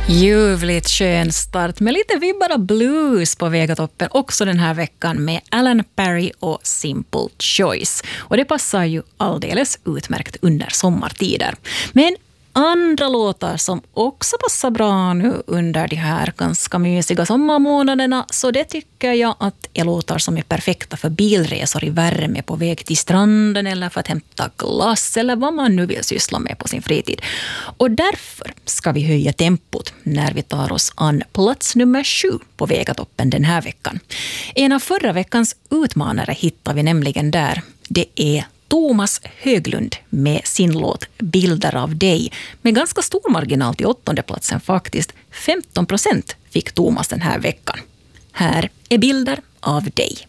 Ljuvligt skön start med lite vibbar av blues på Vegatoppen också den här veckan med Alan Parry och Simple Choice. Och det passar ju alldeles utmärkt under sommartider. Men andra låtar som också passar bra nu under de här ganska mysiga sommarmånaderna, så det tycker jag att är låtar som är perfekta för bilresor i värme på väg till stranden eller för att hämta glass eller vad man nu vill syssla med på sin fritid. Och därför ska vi höja tempot när vi tar oss an plats nummer 7 på Vegatoppen den här veckan. En av förra veckans utmanare hittar vi nämligen där. Det är Thomas Höglund med sin låt Bilder av dig. Med ganska stor marginal till 8:e platsen faktiskt. 15% fick Thomas den här veckan. Här är Bilder av dig.